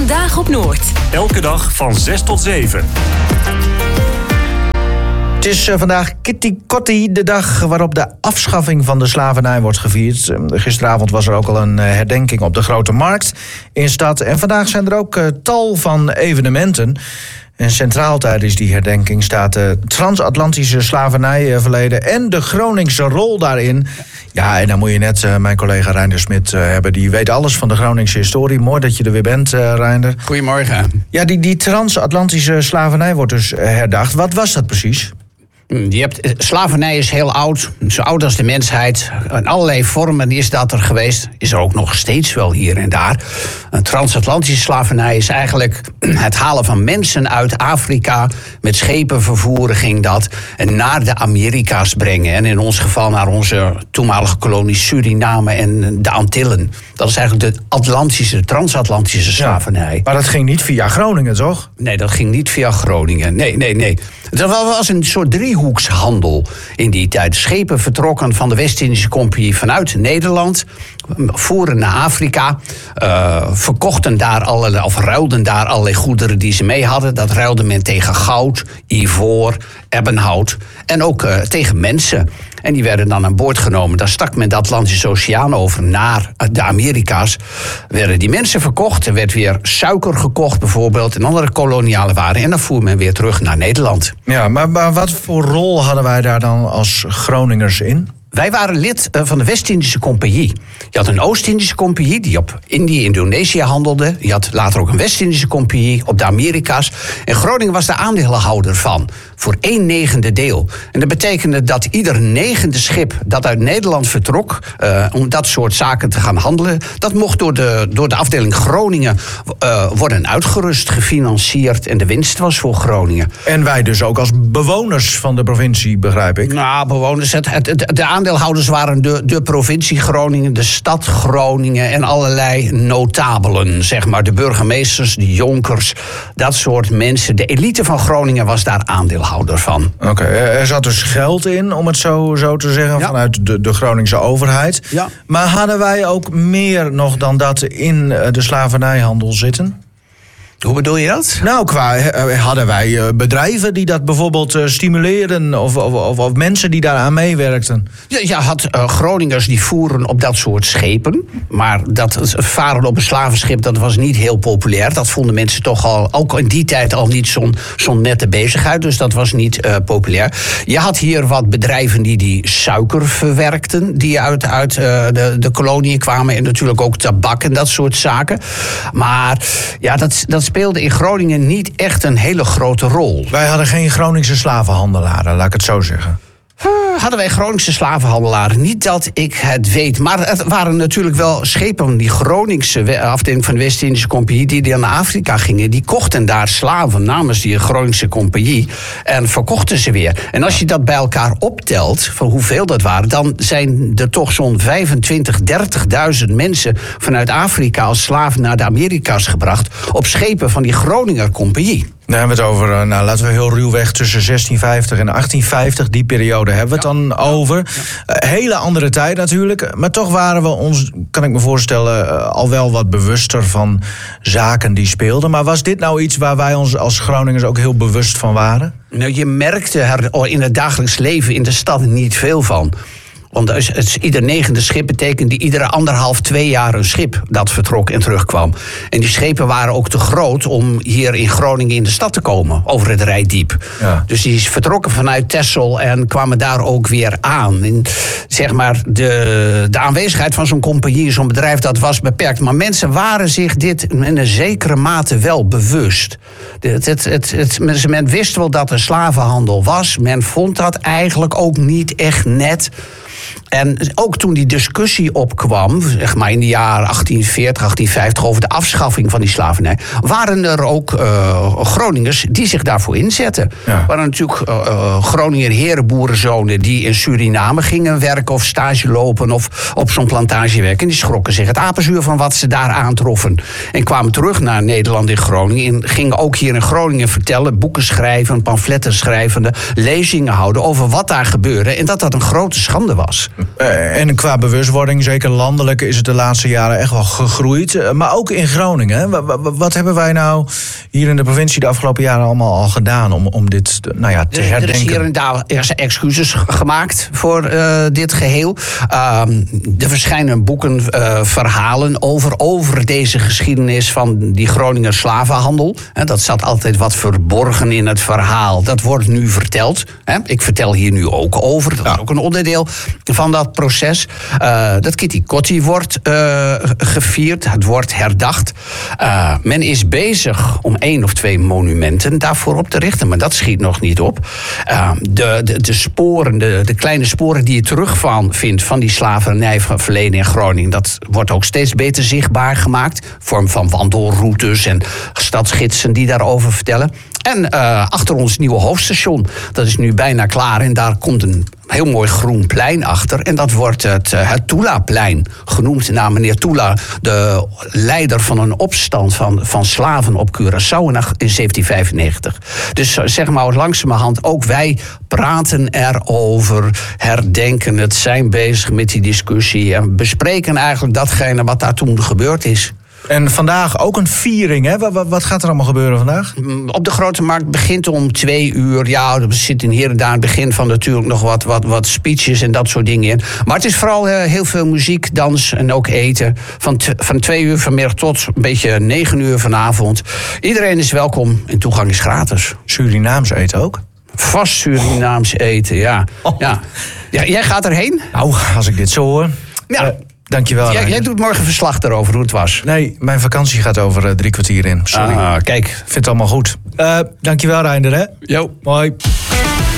Vandaag op Noord. Elke dag van 6 tot 7. Het is vandaag Kitty Kotti, de dag waarop de afschaffing van de slavernij wordt gevierd. Gisteravond was er ook al een herdenking op de Grote Markt in stad. En vandaag zijn er ook tal van evenementen. En centraal tijdens die herdenking staat de transatlantische slavernijverleden en de Groningse rol daarin. Ja, en dan moet je net mijn collega Reinder Smit hebben. Die weet alles van de Groningse historie. Mooi dat je er weer bent, Reinder. Goedemorgen. Ja, die transatlantische slavernij wordt dus herdacht. Wat was dat precies? Slavernij is heel oud, zo oud als de mensheid. In allerlei vormen is dat er geweest. Is er ook nog steeds wel hier en daar. Een transatlantische slavernij is eigenlijk het halen van mensen uit Afrika. Met schepen vervoeren ging dat. En naar de Amerika's brengen. En in ons geval naar onze toenmalige kolonie Suriname en de Antillen. Dat is eigenlijk de transatlantische slavernij. Ja, maar dat ging niet via Groningen, toch? Nee, dat ging niet via Groningen. Nee. Het was een soort driehoekshandel in die tijd. Schepen vertrokken van de West-Indische Compagnie vanuit Nederland, voeren naar Afrika, verkochten daar ruilden daar allerlei goederen die ze mee hadden. Dat ruilde men tegen goud, ivoor, ebbenhout en ook tegen mensen. En die werden dan aan boord genomen. Daar stak men de Atlantische Oceaan over naar de Amerika's. Werden die mensen verkocht. Er werd weer suiker gekocht bijvoorbeeld en andere koloniale waren. En dan voer men weer terug naar Nederland. Ja, maar wat voor rol hadden wij daar dan als Groningers in? Wij waren lid van de West-Indische Compagnie. Je had een Oost-Indische Compagnie die op Indonesië handelde. Je had later ook een West-Indische Compagnie op de Amerika's. En Groningen was de aandeelhouder van. Voor 1/9 deel. En dat betekende dat ieder 9e schip dat uit Nederland vertrok om dat soort zaken te gaan handelen, dat mocht door de afdeling Groningen worden uitgerust, gefinancierd. En de winst was voor Groningen. En wij dus ook als bewoners van de provincie, begrijp ik? Nou, bewoners, de aandeelhouders waren de provincie Groningen, de stad Groningen en allerlei notabelen, zeg maar. De burgemeesters, de jonkers, dat soort mensen. De elite van Groningen was daar aandeelhouder van. Oké, er zat dus geld in, om het zo te zeggen, vanuit de Groningse overheid. Ja. Maar hadden wij ook meer nog dan dat in de slavernijhandel zitten? Hoe bedoel je dat? Nou, hadden wij bedrijven die dat bijvoorbeeld stimuleren of mensen die daaraan meewerkten? Je had Groningers die voeren op dat soort schepen. Maar dat varen op een slavenschip, dat was niet heel populair. Dat vonden mensen toch al, ook in die tijd al niet zo'n nette bezigheid. Dus dat was niet populair. Je had hier wat bedrijven die suiker verwerkten, die uit de koloniën kwamen. En natuurlijk ook tabak en dat soort zaken. Maar ja, dat speelde in Groningen niet echt een hele grote rol. Wij hadden geen Groningse slavenhandelaren, laat ik het zo zeggen. Hadden wij Groningse slavenhandelaren? Niet dat ik het weet. Maar het waren natuurlijk wel schepen, die Groningse afdeling van de West-Indische Compagnie, die naar Afrika gingen. Die kochten daar slaven namens die Groningse Compagnie en verkochten ze weer. En als je dat bij elkaar optelt, van hoeveel dat waren, dan zijn er toch zo'n 25.000-30.000 mensen vanuit Afrika als slaven naar de Amerika's gebracht op schepen van die Groninger Compagnie. Daar hebben we het over, laten we heel ruwweg tussen 1650 en 1850, die periode hebben we het dan over. Hele andere tijd natuurlijk, maar toch waren we ons, kan ik me voorstellen, al wel wat bewuster van zaken die speelden. Maar was dit nou iets waar wij ons als Groningers ook heel bewust van waren? Nou, je merkte er in het dagelijks leven in de stad niet veel van. Want ieder 9e schip betekende iedere 1,5-2 jaar een schip dat vertrok en terugkwam. En die schepen waren ook te groot om hier in Groningen in de stad te komen, over het Reitdiep. Ja. Dus die vertrokken vanuit Texel en kwamen daar ook weer aan. En zeg maar, de aanwezigheid van zo'n compagnie, zo'n bedrijf, dat was beperkt. Maar mensen waren zich dit in een zekere mate wel bewust. Men wist wel dat er slavenhandel was. Men vond dat eigenlijk ook niet echt net. En ook toen die discussie opkwam, zeg maar in de jaren 1840, 1850... over de afschaffing van die slavernij, waren er ook Groningers die zich daarvoor inzetten. Ja. Er waren natuurlijk Groninger herenboerenzonen die in Suriname gingen werken of stage lopen of op zo'n plantage werken. En die schrokken zich het apenzuur van wat ze daar aantroffen. En kwamen terug naar Nederland in Groningen en gingen ook hier in Groningen vertellen, boeken schrijven, pamfletten schrijven, lezingen houden over wat daar gebeurde en dat dat een grote schande was. En qua bewustwording, zeker landelijk, is het de laatste jaren echt wel gegroeid. Maar ook in Groningen. Hè? Wat hebben wij nou hier in de provincie de afgelopen jaren allemaal al gedaan om dit te herdenken? Er is hier en daar excuses gemaakt voor dit geheel. Er verschijnen boeken, verhalen over deze geschiedenis van die Groninger slavenhandel. Dat zat altijd wat verborgen in het verhaal. Dat wordt nu verteld. Ik vertel hier nu ook over. Dat is ook een onderdeel van dat proces. Dat Kitty Kotti wordt gevierd. Het wordt herdacht. Men is bezig om 1 of 2 monumenten daarvoor op te richten. Maar dat schiet nog niet op. De sporen, de kleine sporen die je terugvindt van die slavernijverleden in Groningen. Dat wordt ook steeds beter zichtbaar gemaakt. In vorm van wandelroutes en stadsgidsen die daarover vertellen. En achter ons nieuwe hoofdstation. Dat is nu bijna klaar. En daar komt een heel mooi groen plein achter. En dat wordt het Toela-plein genoemd naar meneer Toela, de leider van een opstand van slaven op Curaçao in 1795. Dus zeg maar langzamerhand, ook wij praten erover, herdenken het, zijn bezig met die discussie en bespreken eigenlijk datgene wat daar toen gebeurd is. En vandaag ook een viering, hè? Wat gaat er allemaal gebeuren vandaag? Op de Grote Markt begint om 2 uur. Ja, er zitten hier en daar aan het begin van natuurlijk nog wat speeches en dat soort dingen in. Maar het is vooral heel veel muziek, dans en ook eten. Van 2 uur vanmiddag tot een beetje 9 uur vanavond. Iedereen is welkom en toegang is gratis. Surinaams eten ook? Vast Surinaams eten, ja. Ja. Jij gaat erheen? Nou, als ik dit zo hoor. Ja. Dankjewel. Jij doet morgen verslag erover hoe het was. Nee, mijn vakantie gaat over 3 kwartier in. Sorry. Kijk. Ik vind het allemaal goed. Dankjewel, Reinder, hè? Jo. Mooi.